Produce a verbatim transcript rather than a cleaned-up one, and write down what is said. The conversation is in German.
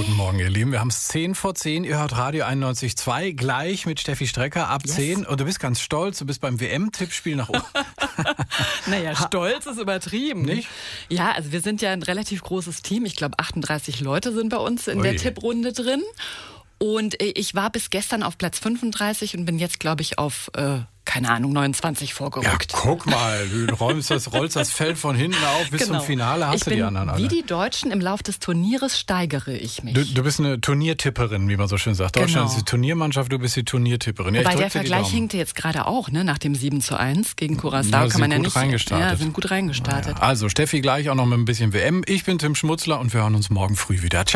Guten Morgen, ihr Lieben. Wir haben es zehn vor zehn. Ihr hört Radio einundneunzig Komma zwei gleich mit Steffi Strecker ab Yes. zehn. Und du bist ganz stolz. Du bist beim W M-Tippspiel nach oben. Naja, stolz ist übertrieben. Nicht? Ja, also wir sind ja ein relativ großes Team. Ich glaube, achtunddreißig Leute sind bei uns in Ui. der Tipprunde drin. Und ich war bis gestern auf Platz fünfunddreißig und bin jetzt, glaube ich, auf, äh, keine Ahnung, neunundzwanzig Ja, vorgerückt. guck mal. Du räumst das, rollst das Feld von hinten auf. Bis Genau. zum Finale hast ich du bin, die anderen alle. Wie die Deutschen im Lauf des Turnieres steigere ich mich. Du, du bist eine Turniertipperin, wie man so schön sagt. Deutschland Genau. ist die Turniermannschaft, du bist die Turniertipperin. Ja, ich Wobei drück der dir die Vergleich Daumen. hinkte jetzt gerade auch, ne? Nach dem sieben zu eins gegen Curaçao Ja, kann sind man ja gut nicht. reingestartet. Ja, sind gut reingestartet. Also Steffi gleich auch noch mit ein bisschen W M. Ich bin Tim Schmutzler und wir hören uns morgen früh wieder. Ciao.